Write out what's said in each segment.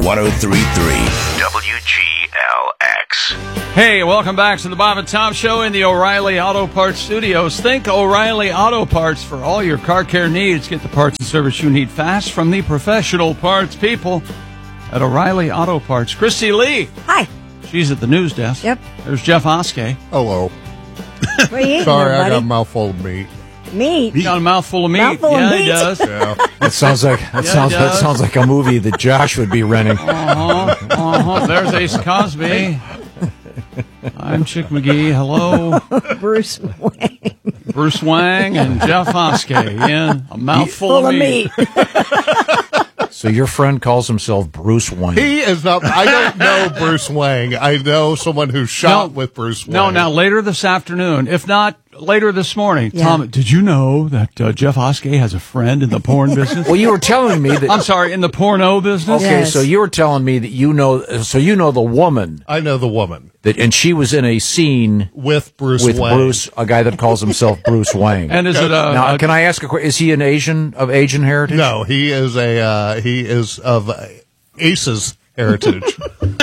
WGLX. Hey, welcome back to the Bob and Tom Show in the O'Reilly Auto Parts Studios. Think O'Reilly Auto Parts for all your car care needs. Get the parts and service you need fast from the professional parts people at O'Reilly Auto Parts. Christy Lee. Hi. She's at the news desk. Yep. There's Jeff Oskey. Hello. What are you eating Sorry, there, I got a buddy? mouthful of meat. Meat. He's got a mouthful of meat. Mouthful of He meat? does. Yeah. That sounds like a movie that Josh would be renting. There's Ace Cosby. I'm Chick McGee. Hello. Bruce Wayne. Bruce Wang and Jeff Oskey in a mouthful Full of of meat. meat. So your friend calls himself Bruce Wayne. He is not. I don't know Bruce Wang. I know someone who shot with Bruce Wang. No, now later this afternoon, if not later this morning. Yeah. Tom, did you know that Jeff Oskey has a friend in the porn business? Well, you were telling me that. I'm sorry, in the porno business? Okay, Yes. so you were telling me that you know the woman I know the woman and she was in a scene with Bruce with Wang. Bruce, a guy that calls himself Bruce Wang. And is it Now, can I ask a question? Is he an Asian heritage? No, he is of Ace's heritage.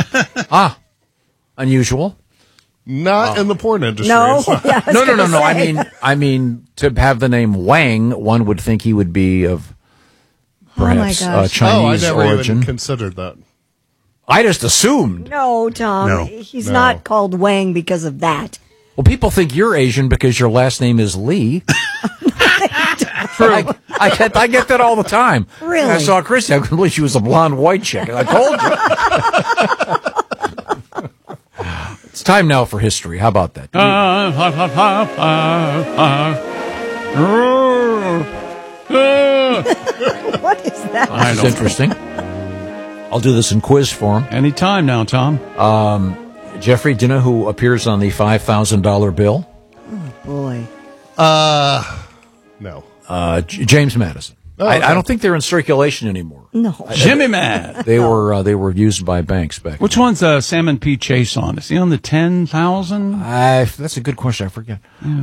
Unusual. Not in the porn industry. No. It's not- Yeah, I was No. gonna say. I mean, to have the name Wang, one would think he would be of perhaps gosh. I Chinese never origin. even considered that. I just assumed. No, Tom. No. He's No. not called Wang because of that. Well, people think you're Asian because your last name is Lee. True. I get that all the time. Really? I saw Christy. I couldn't believe she was a blonde white chick. And I told you. It's time now for history. How about that? What is that? I It's don't know. interesting. I'll do this in quiz form. Anytime now, Tom. Jeffrey, do you know who appears on the $5,000 bill? Boy. No. James Madison. okay. I don't think they're in circulation anymore. No. Jimmy Mad. They were used by banks back. Which one's Salmon P. Chase on? Is he on the 10,000? That's a good question. I forget.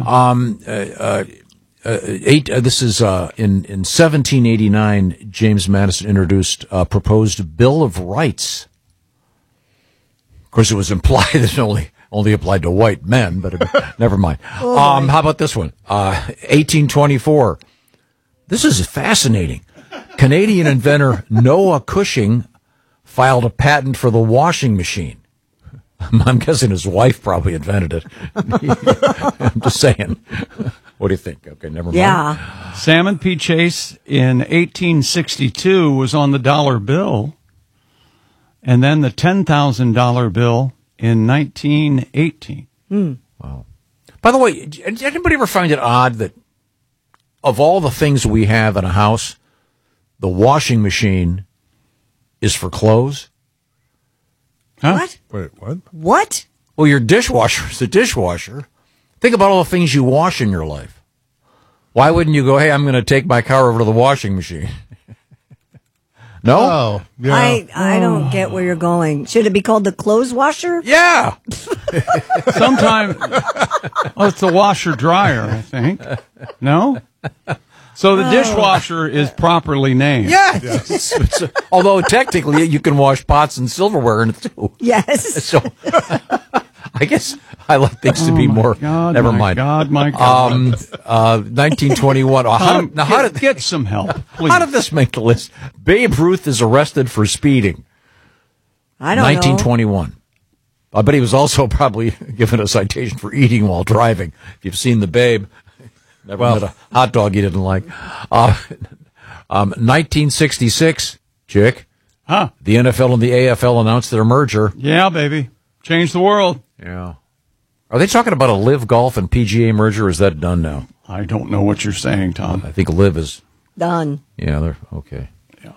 This is in 1789. James Madison introduced a proposed Bill of Rights. Of course, it was implied that it only applied to white men, but never mind. How about this one? 1824. This is fascinating. Canadian inventor Noah Cushing filed a patent for the washing machine. I'm guessing his wife probably invented it. I'm just saying. What do you think? Okay, never mind. Yeah. Salmon P. Chase in 1862 was on the dollar bill, and then the $10,000 bill in 1918. Wow. By the way, did anybody ever find it odd that of all the things we have in a house, the washing machine is for clothes? Huh? What? Wait, what? What? Well, your dishwasher is a dishwasher. Think about all the things you wash in your life. Why wouldn't you go, hey, I'm going to take my car over to the washing machine? No? Oh, yeah. I don't get where you're going. Should it be called the clothes washer? Yeah. Sometime, it's the washer dryer, I think. No? So the dishwasher is properly named. Yeah. Although technically you can wash pots and silverware in it too. Yes. So I guess I like things to be more. Never mind. My God. 1921. Get some help, please. How did this make the list? Babe Ruth is arrested for speeding. I don't know. 1921. I bet he was also probably given a citation for eating while driving. If you've seen the Babe, never met a hot dog he didn't like. 1966, Chick. Huh? The NFL and the AFL announced their merger. Yeah, baby. Change the world. Yeah. Are they talking about a Live Golf and PGA merger, or is that done now? I don't know what you're saying, Tom. I think Live is. Done. Yeah, they're okay. Yeah.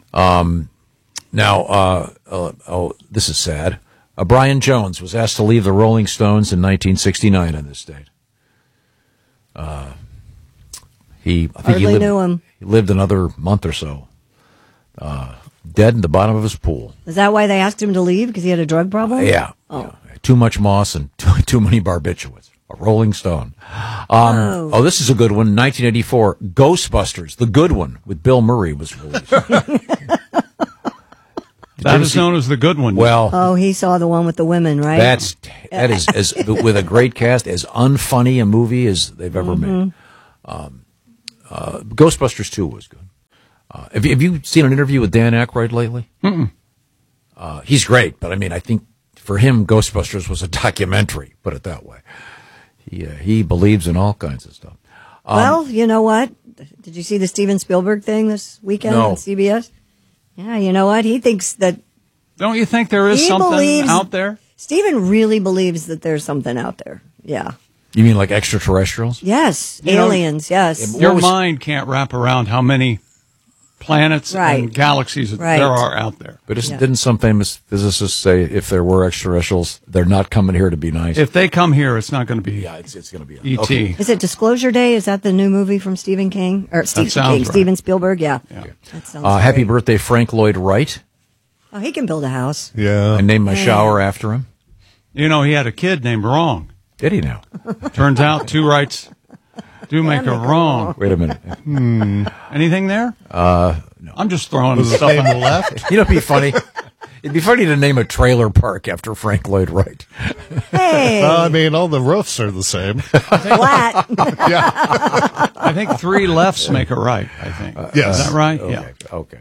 Now, this is sad. Brian Jones was asked to leave the Rolling Stones in 1969 in this state. I think Hardly knew him. He lived another month or so. Dead in the bottom of his pool. Is that why they asked him to leave? Because he had a drug problem? Yeah. Oh. Yeah. Too much moss and too many barbiturates. A Rolling Stone. This is a good one. 1984, Ghostbusters, the good one with Bill Murray was released. That is known as the good one. Well, Oh, he saw the one with the women, right? that is as with a great cast, as unfunny a movie as they've ever made. Ghostbusters 2 was good. Have you seen an interview with Dan Aykroyd lately? He's great, but I mean, I think for him, Ghostbusters was a documentary. Put it that way. He believes in all kinds of stuff. Well, you know what? Did you see the Steven Spielberg thing this weekend No. on CBS? Yeah, you know what? He thinks that Don't you think there is He something believes- out there? Steven really believes that there's something out there. Yeah. You mean like extraterrestrials? Yes. You know, Aliens, yes. What Your was- mind can't wrap around how many planets Right. and galaxies Right. there are out there. But Yeah. didn't some famous physicists say if there were extraterrestrials, they're not coming here to be nice? If they come here, it's not going to be yeah, it's going to be E.T. Okay. Is it Disclosure Day? Is that the new movie from Stephen King? Or Stephen sounds King, right. Steven Spielberg? Yeah. Yeah. That sounds Happy great. birthday, Frank Lloyd Wright. Oh, he can build a house. Yeah. I named my shower after him. You know, he had a kid named Wrong. Did he now? Turns out two rights do make a wrong. Wait a minute. Anything there? No. I'm just throwing Was his stuff name out. left? You know, it'd be funny. It'd be funny to name a trailer park after Frank Lloyd Wright. Hey, I mean, all the roofs are the same. flat. I think three lefts make a right, I think. Yes. Is that right? Okay. Yeah. Okay.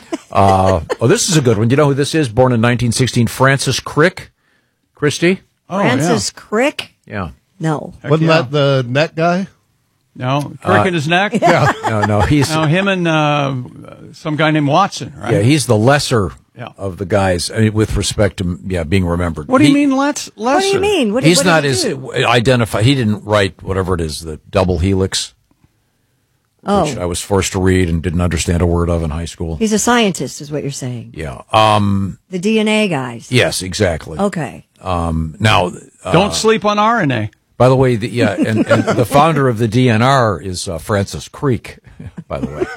This is a good one. You know who this is? Born in 1916, Francis Crick. Christie? Oh, Francis Crick? Yeah. No. Heck Wasn't yeah. that the net guy? No, crick in his neck? Yeah. No, he's No, him and some guy named Watson, right? yeah, he's the lesser Yeah. of the guys, I mean, with respect to being remembered. What do you mean lesser? What do you mean? What, He's what not does he as do? identified. He didn't write whatever it is, the double helix, which I Oh, was forced to read and didn't understand a word of in high school. he's a scientist, is what you're saying. Yeah. The DNA guys. Yes, exactly. Okay. Now, Don't sleep on RNA. by the way, and the founder of the DNR is Francis Crick, by the way.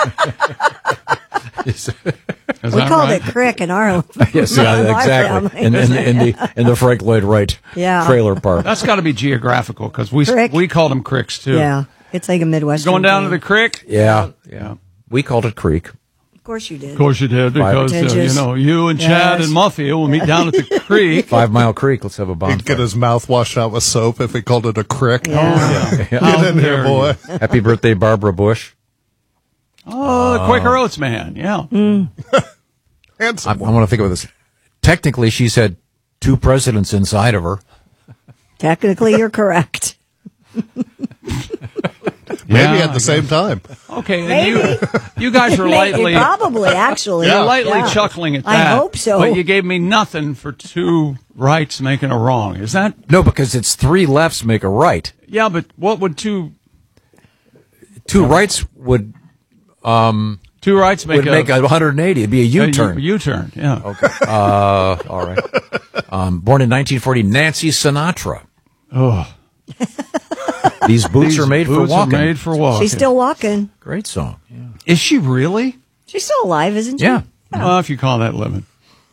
Is We that called right? it Crick in our Yes, in our exactly. family. In the Frank Lloyd Wright Yeah. trailer park. That's got to be geographical because we Crick. called them cricks too. Yeah. It's like a Midwestern Going down to thing. the crick? Yeah. Yeah. We called it Creek. Of course you did. Of course you did because, Pretentious. you and Chad Yes. and Muffy will meet down at the creek. 5 Mile Creek. Let's have a He'd bonfire. get his mouth washed out with soap if he called it a crick. Yeah. Get How in dare here, boy. Happy birthday, Barbara Bush. Oh, the Quaker Oats man. Yeah. Handsome. I want to think about this. Technically, she's had 2 presidents inside of her. Technically, you're correct. Maybe Yeah, at the same time. Okay. And Maybe. you guys are lightly, Probably, actually. you're lightly Yeah. chuckling at I that. hope so. But you gave me nothing for 2 rights making a wrong. Is that? No, because it's 3 lefts make a right. Yeah, but what would 2 Rights would rights make make a 180. It'd be a U-turn. U-turn. Yeah. Okay. All right. Born in 1940, Nancy Sinatra. Oh, These boots are made for boots walking. Are made for walking. She's still walking. Great song. Yeah. Is she really? She's still alive, isn't she? Yeah. Well, if you call that living.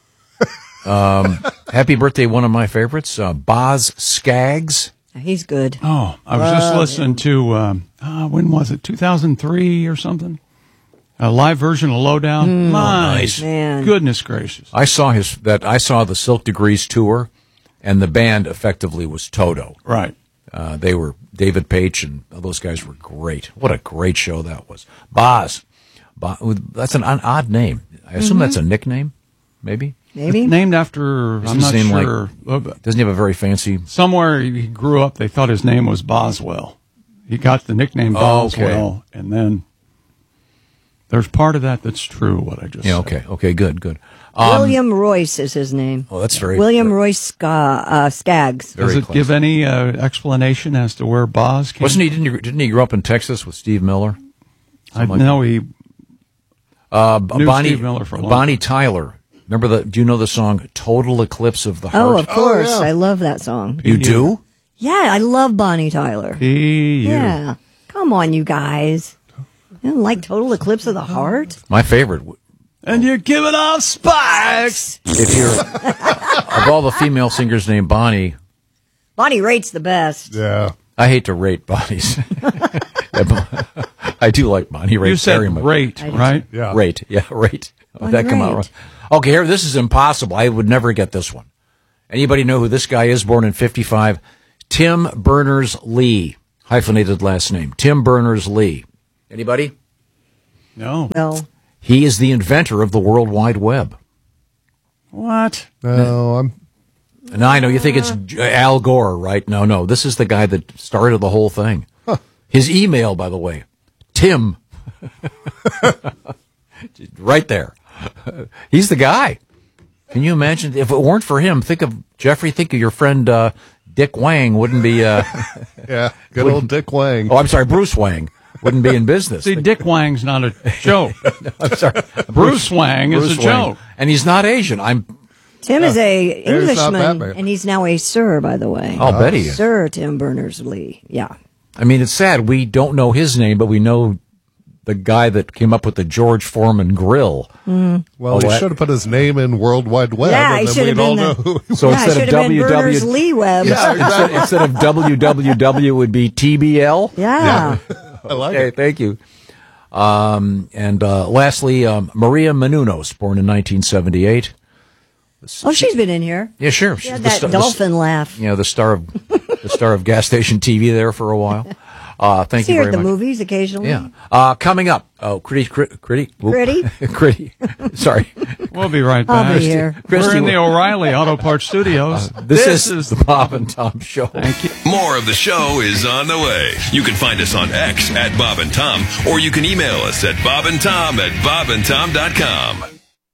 Happy birthday, one of my favorites, Boz Scaggs. He's good. Oh, I was just listening to, when was it, 2003 or something? A live version of Lowdown. My nice. Man. goodness gracious. I saw the Silk Degrees tour, and the band effectively was Toto. Right. They were David Page and those guys were great. What a great show that was. Boz. That's an odd name. I assume that's a nickname, maybe. Maybe. Named after, I'm not Doesn't seem sure. Doesn't he have a very fancy? Somewhere he grew up, they thought his name was Boswell. He got the nickname Oh, okay. Boswell, and then there's part of that that's true, what I just Yeah. said. Okay. Good. William Royce is his name. Oh, that's very William Royce Skaggs. Very Does it close. give any explanation as to where Boz came Wasn't he? Didn't he grow up in Texas with Steve Miller? I know he knew Bonnie Steve Miller for a long Bonnie Tyler. Remember do you know the song "Total Eclipse of the Heart"? Oh, of course. yeah. I love that song. You do? Yeah, I love Bonnie Tyler. P.U. Yeah. Come on, you guys. You don't like Total Eclipse of the Heart? My favorite. And you're giving off spikes. If you're of all the female singers named Bonnie, Bonnie Raitt's the best. Yeah. I hate to rate Bonnie's. I do like Bonnie Raitt You said very much. rate, right? Yeah. Rate, yeah, rate. Would that come out wrong? Okay, here, this is impossible. I would never get this one. Anybody know who this guy is, born in 55? Tim Berners-Lee, hyphenated last name. Tim Berners-Lee. Anybody? No. He is the inventor of the World Wide Web. What? No, Now, I know you think it's Al Gore, right? No. This is the guy that started the whole thing. Huh. His email, by the way, Tim. Right there. He's the guy. Can you imagine? If it weren't for him, think of your friend Dick Wang wouldn't be... yeah, good old Dick Wang. Oh, I'm sorry, Bruce Wang wouldn't be in business. See, Dick Wang's not a joke. No, I'm sorry. Bruce Wang is a joke. And he's not Asian. Tim is a Englishman, Batman. and he's now a sir, by the way. I'll bet he is. Sir Tim Berners-Lee. Yeah. I mean, it's sad. We don't know his name, but we know the guy that came up with the George Foreman grill. Well, he should have put his name in World Wide Web. Yeah, and he then should have we'd all been know who he was. So instead of Berners-Lee Web. instead of www, it would be TBL. Yeah. I like Okay, it. thank you. And lastly, Maria Menounos, born in 1978. Oh, she's been in here. Yeah, sure. She had that dolphin laugh. Yeah, the star of gas station TV there for a while. Thank See you her very at the much. movies occasionally. Yeah. Coming up. Oh, Critty. Sorry. We'll be right back. I'll be here. We're in the O'Reilly Auto Parts Studios. This is the Bob and Tom Show. Thank you. More of the show is on the way. You can find us on X at Bob and Tom, or you can email us at bobandtom@bobandtom.com.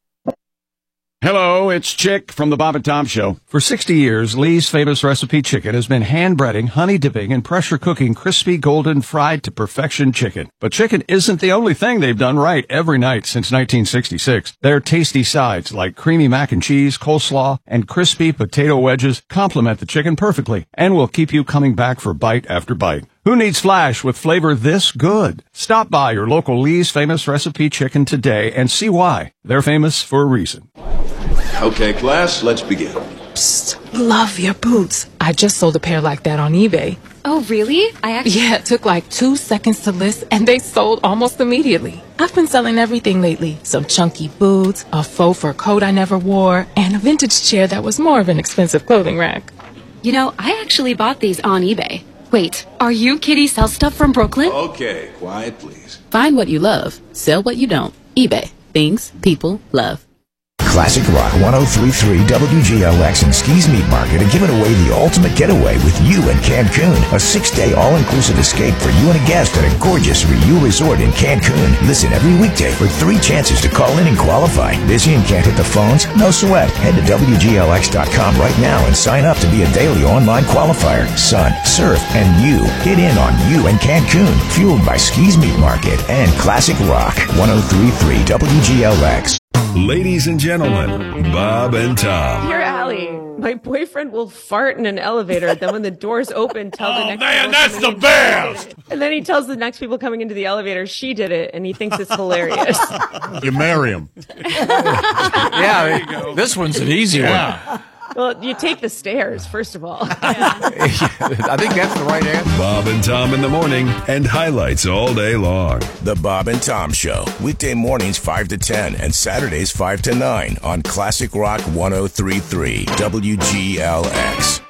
Hello, it's Chick from the Bob and Tom Show. For 60 years, Lee's Famous Recipe Chicken has been hand-breading, honey-dipping, and pressure-cooking crispy, golden, fried to perfection chicken. But chicken isn't the only thing they've done right every night since 1966. Their tasty sides, like creamy mac and cheese, coleslaw, and crispy potato wedges, complement the chicken perfectly and will keep you coming back for bite after bite. Who needs flash with flavor this good? Stop by your local Lee's Famous Recipe Chicken today and see why. They're famous for a reason. Okay, class, let's begin. Psst, love your boots. I just sold a pair like that on eBay. Oh, really? Yeah, it took like 2 seconds to list, and they sold almost immediately. I've been selling everything lately. Some chunky boots, a faux fur coat I never wore, and a vintage chair that was more of an expensive clothing rack. You know, I actually bought these on eBay. Wait, are you Kitty Sell Stuff from Brooklyn? Okay, quiet, please. Find what you love. Sell what you don't. eBay. Things people love. Classic Rock 103.3 WGLX and Skis Meat Market are giving away the ultimate getaway with you in Cancun. A 6-day all-inclusive escape for you and a guest at a gorgeous Riu resort in Cancun. Listen every weekday for 3 chances to call in and qualify. Busy and can't hit the phones? No sweat. Head to WGLX.com right now and sign up to be a daily online qualifier. Sun, surf, and you. Get in on you in Cancun. Fueled by Skis Meat Market and Classic Rock 103.3 WGLX. Ladies and gentlemen, Bob and Tom. Dear Allie, my boyfriend will fart in an elevator. Then when the doors open, tell the next people that's the best! And then he tells the next people coming into the elevator she did it, and he thinks it's hilarious. You marry him. Yeah, this one's an easy one. Well, you take the stairs, first of all. I think that's the right answer. Bob and Tom in the morning and highlights all day long. The Bob and Tom Show. Weekday mornings 5 to 10 and Saturdays 5 to 9 on Classic Rock 103.3 WGLX.